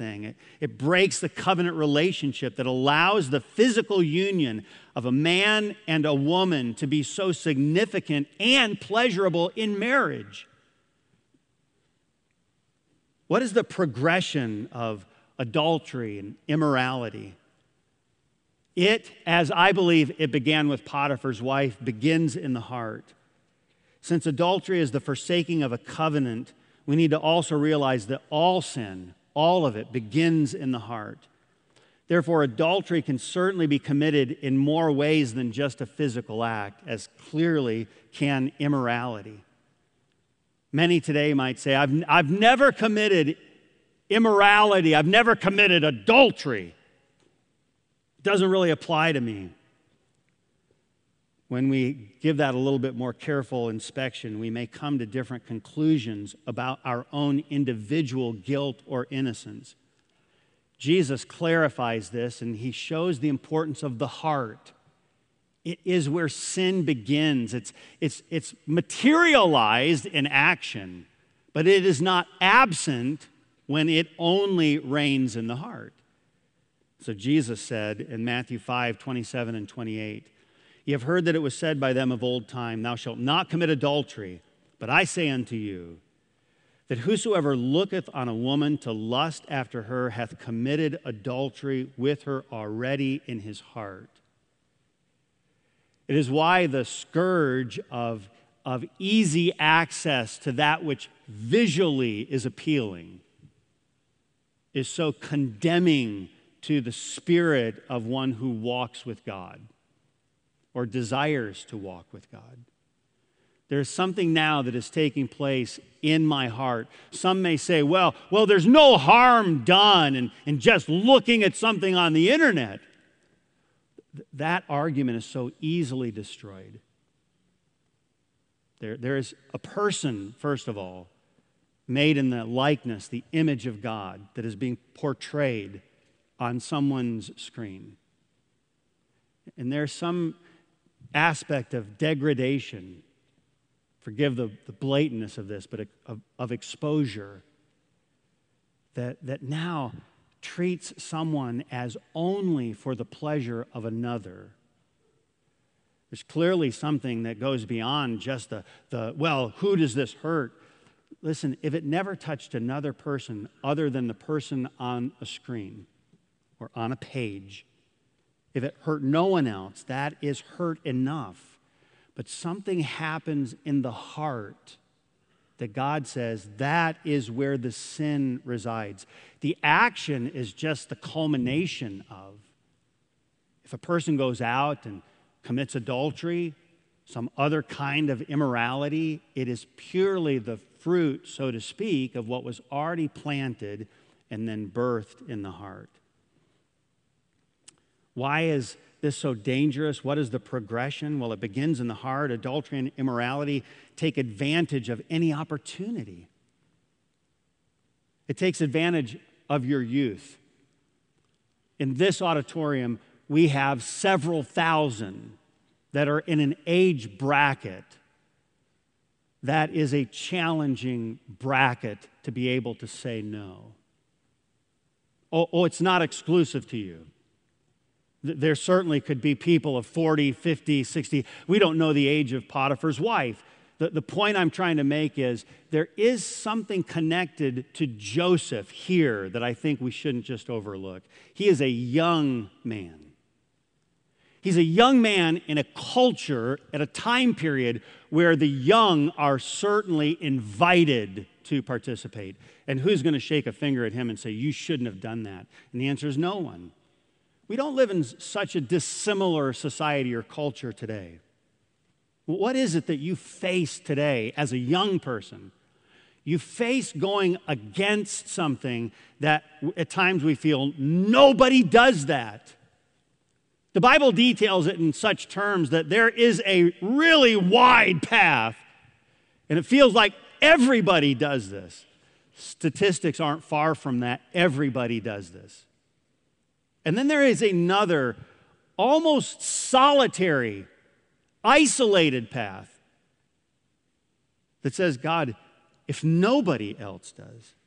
thing. It breaks the covenant relationship that allows the physical union of a man and a woman to be so significant and pleasurable in marriage. What is the progression of adultery and immorality? It, as I believe it began with Potiphar's wife, begins in the heart. Since adultery is the forsaking of a covenant, we need to also realize that all sin, all of it, begins in the heart. Therefore, adultery can certainly be committed in more ways than just a physical act, as clearly can immorality. Many today might say, I've never committed immorality, I've never committed adultery. It doesn't really apply to me. When we give that a little bit more careful inspection, we may come to different conclusions about our own individual guilt or innocence. Jesus clarifies this, and he shows the importance of the heart. It is where sin begins. It's materialized in action, but it is not absent when it only reigns in the heart. So Jesus said in Matthew 5:27 and 28, "You have heard that it was said by them of old time, 'Thou shalt not commit adultery.' But I say unto you, that whosoever looketh on a woman to lust after her hath committed adultery with her already in his heart." It is why the scourge of easy access to that which visually is appealing is so condemning to the spirit of one who walks with God or desires to walk with God. There's something now that is taking place in my heart. Some may say, well, there's no harm done in just looking at something on the internet. That argument is so easily destroyed. There is a person, first of all, made in the likeness, the image of God, that is being portrayed on someone's screen. And there's some aspect of degradation, forgive the blatantness of this, but of exposure, that now treats someone as only for the pleasure of another. There's clearly something that goes beyond just who does this hurt? Listen, if it never touched another person other than the person on a screen or on a page, if it hurt no one else, that is hurt enough. But something happens in the heart that God says that is where the sin resides. The action is just the culmination of. If a person goes out and commits adultery, some other kind of immorality, it is purely the fruit, so to speak, of what was already planted and then birthed in the heart. Why is this so dangerous? What is the progression? Well, it begins in the heart. Adultery and immorality take advantage of any opportunity. It takes advantage of your youth. In this auditorium, we have several thousand that are in an age bracket that is a challenging bracket to be able to say no. Oh, it's not exclusive to you. There certainly could be people of 40, 50, 60. We don't know the age of Potiphar's wife. The point I'm trying to make is there is something connected to Joseph here that I think we shouldn't just overlook. He is a young man. He's a young man in a culture at a time period where the young are certainly invited to participate. And who's going to shake a finger at him and say, you shouldn't have done that? And the answer is no one. We don't live in such a dissimilar society or culture today. What is it that you face today as a young person? You face going against something that at times we feel nobody does that. The Bible details it in such terms that there is a really wide path, and it feels like everybody does this. Statistics aren't far from that. Everybody does this. And then there is another, almost solitary, isolated path that says, God, if nobody else does,